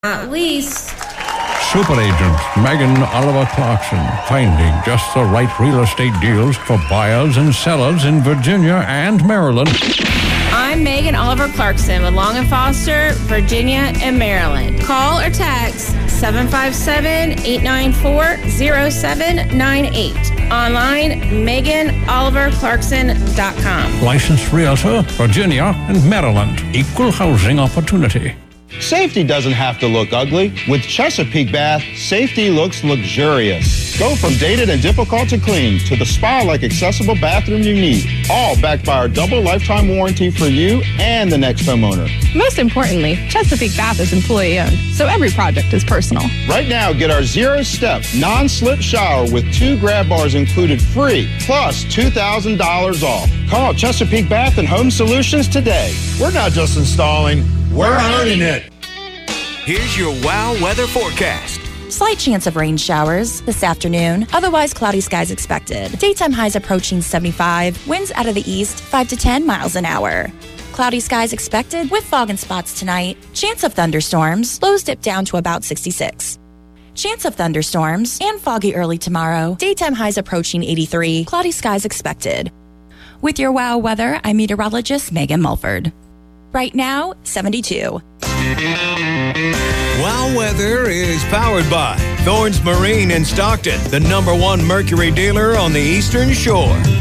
At least. Super agent Megan Oliver Clarkson, finding just the right real estate deals for buyers and sellers in Virginia and Maryland. I'm Megan Oliver Clarkson with Long & Foster, Virginia and Maryland. Call or text 757-894-0798. Online, MeganOliverClarkson.com. Licensed realtor, Virginia and Maryland. Equal housing opportunity. Safety doesn't have to look ugly. With Chesapeake Bath, safety looks luxurious. Go from dated and difficult to clean to the spa-like accessible bathroom you need. All backed by our double lifetime warranty for you and the next homeowner. Most importantly, Chesapeake Bath is employee-owned, so every project is personal. Right now, get our zero-step, non-slip shower with 2 grab bars included free, plus $2,000 off. Call Chesapeake Bath and Home Solutions today. We're not just installing, we're earning it. Here's your WOW weather forecast. Slight chance of rain showers this afternoon. Otherwise, cloudy skies expected. Daytime highs approaching 75. Winds out of the east, 5 to 10 miles an hour. Cloudy skies expected with fog in spots tonight. Chance of thunderstorms. Lows dip down to about 66. Chance of thunderstorms and foggy early tomorrow. Daytime highs approaching 83. Cloudy skies expected. With your WOW weather, I'm meteorologist Megan Mulford. Right now, 72. WOW Weather is powered by Thorns Marine in Stockton, the #1 Mercury dealer on the Eastern Shore.